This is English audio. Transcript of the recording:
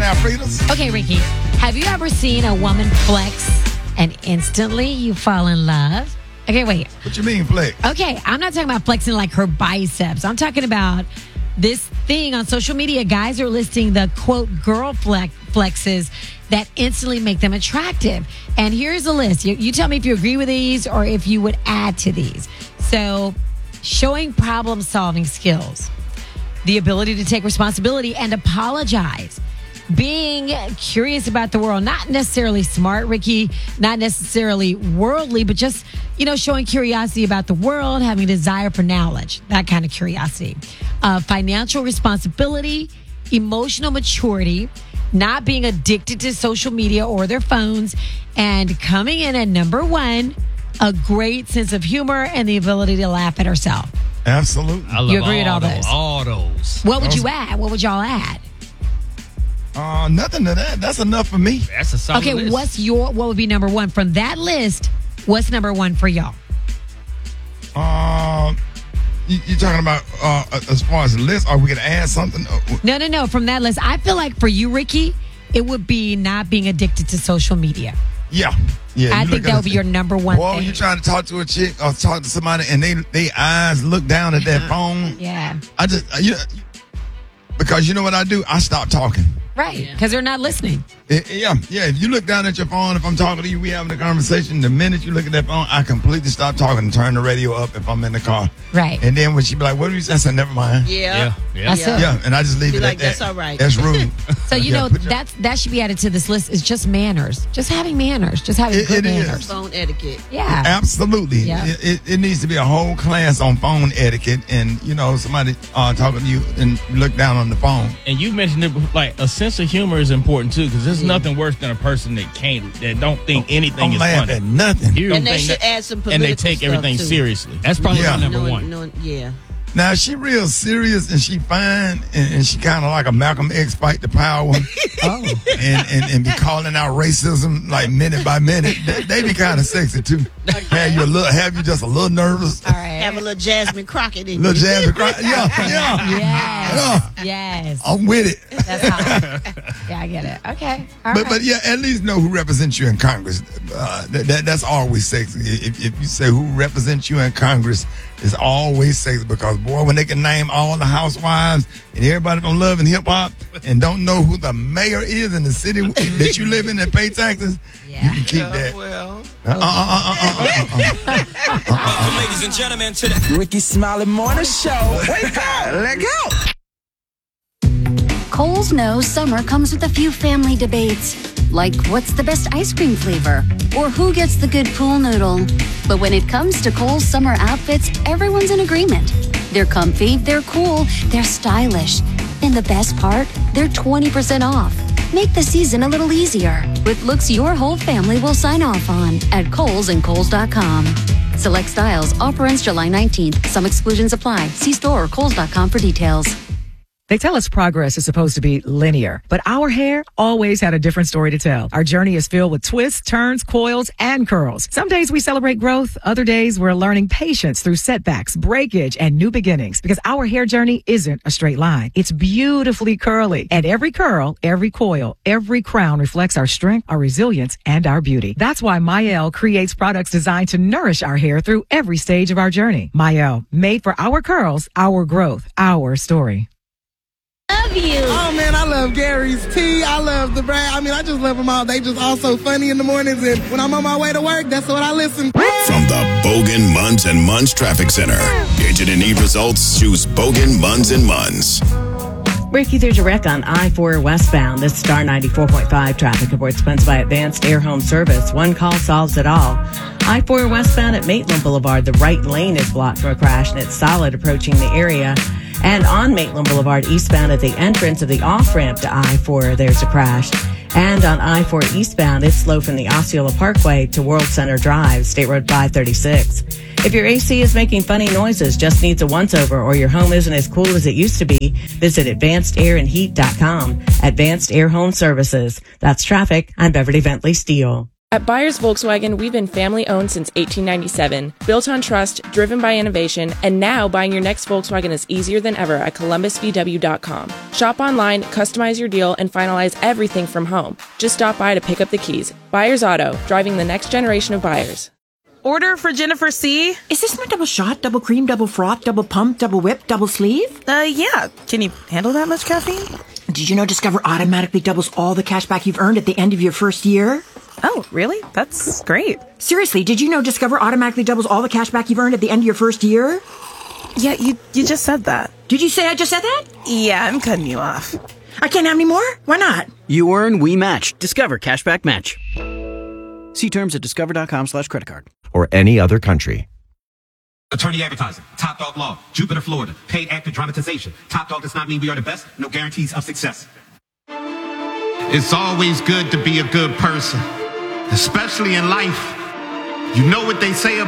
Alfredas. Okay, Ricky, have you ever seen a woman flex and instantly you fall in love? Okay, wait. What you mean, flex? Okay, I'm not talking about flexing like her biceps. I'm talking about this thing on social media. Guys are listing the quote girl flexes that instantly make them attractive. And here's a list. You tell me if you agree with these or if you would add to these. So, showing problem solving skills, the ability to take responsibility and apologize, being curious about the world, not necessarily smart, Ricky, not necessarily worldly, but just, showing curiosity about the world, having a desire for knowledge, that kind of curiosity. Financial responsibility, emotional maturity, not being addicted to social media or their phones, and coming in at number one, a great sense of humor and the ability to laugh at herself. Absolutely. I love You agree with all those? All those. What would you add? What would y'all add? Nothing to that. That's enough for me. That's a solid Okay, list. what would be number one from that list? What's number one for y'all? You talking about as far as the list? Are we gonna add something? No. From that list, I feel like for you, Ricky, it would be not being addicted to social media. Yeah. I think that would be your number one Boy, thing. when you trying to talk to a chick or talk to somebody and they eyes look down at that phone. Yeah. I just because you know what I do? I stop talking. Right, because they're not listening. Yeah. If you look down at your phone, if I'm talking to you, we having a conversation. The minute you look at that phone, I completely stop talking and turn the radio up if I'm in the car. Right. And then when she be like, "What do you say?" I said, "Never mind." Yeah. That's it. Yeah, and I just leave Be it like, at that. that's all right. That's rude. So put your- that should be added to this list. Is just manners, just having manners, just having good It is. manners. Phone etiquette. Yeah. Absolutely. Yeah. It needs to be a whole class on phone etiquette, and somebody talking to you and you look down on the phone. And you mentioned it, like a sense of humor is important too, because there's nothing worse than a person that don't think anything Don't is laugh funny. at nothing. You And they think should that- add some and they political take stuff, everything too. seriously. That's probably Yeah. my number one. Yeah. Now, if she real serious and she fine and she kind of like a Malcolm X fight the power and be calling out racism like minute by minute, they be kind of sexy too. Have you just a little nervous? All right. Have a little Jasmine Crockett in Little you. Jasmine cry. Yeah. Yes. I'm with it. That's hot. Yeah, I get it. Okay. All right. But yeah, at least know who represents you in Congress. That's always sexy. If you say who represents you in Congress, it's always sexy because boy, when they can name all the housewives and everybody from Love and Hip Hop and don't know who the mayor is in the city that you live in and pay taxes, you can keep that. Ladies and gentlemen, to the Ricky Smiley Morning Show. Wake up, let go. Kohl's knows summer comes with a few family debates, like what's the best ice cream flavor or who gets the good pool noodle. But when it comes to Kohl's summer outfits, everyone's in agreement. They're comfy, they're cool, they're stylish. And the best part, they're 20% off. Make the season a little easier with looks your whole family will sign off on at Kohl's and Kohl's.com. Select styles. Offer ends July 19th. Some exclusions apply. See store or Kohl's.com for details. They tell us progress is supposed to be linear, but our hair always had a different story to tell. Our journey is filled with twists, turns, coils, and curls. Some days we celebrate growth. Other days we're learning patience through setbacks, breakage, and new beginnings because our hair journey isn't a straight line. It's beautifully curly. And every curl, every coil, every crown reflects our strength, our resilience, and our beauty. That's why Mielle creates products designed to nourish our hair through every stage of our journey. Mielle, made for our curls, our growth, our story. Love you. Oh man, I love Gary's tea. I love the brand. I mean, I just love them all. They just all so funny in the mornings, and when I'm on my way to work, that's what I listen. From the Bogan Munz and Munz Traffic Center. Agent and need results, choose Bogan Munz and Munz. Ricky, there's a wreck on I-4 westbound. This is Star 94.5 traffic report sponsored by Advanced Air Home Service. One call solves it all. I-4 westbound at Maitland Boulevard. The right lane is blocked from a crash, and it's solid approaching the area. And on Maitland Boulevard eastbound at the entrance of the off-ramp to I-4, there's a crash. And on I-4 eastbound, it's slow from the Osceola Parkway to World Center Drive, State Road 536. If your AC is making funny noises, just needs a once-over, or your home isn't as cool as it used to be, visit AdvancedAirAndHeat.com. Advanced Air Home Services. That's traffic. I'm Beverly Bentley Steele. At Byers Volkswagen, we've been family-owned since 1897, built on trust, driven by innovation, and now buying your next Volkswagen is easier than ever at ColumbusVW.com. Shop online, customize your deal, and finalize everything from home. Just stop by to pick up the keys. Byers Auto, driving the next generation of buyers. Order for Jennifer C. Is this my double shot, double cream, double froth, double pump, double whip, double sleeve? Yeah. Can you handle that much caffeine? Did you know Discover automatically doubles all the cash back you've earned at the end of your first year? Oh, really? That's great. Seriously, did you know Discover automatically doubles all the cash back you've earned at the end of your first year? Yeah, you just said that. Did you say I just said that? Yeah, I'm cutting you off. I can't have any more? Why not? You earn, we match. Discover Cashback Match. See terms at discover.com/creditcard. Or any other country. Attorney Advertising, Top Dog Law, Jupiter, Florida, paid actor dramatization. Top Dog does not mean we are the best, no guarantees of success. It's always good to be a good person, especially in life. You know what they say about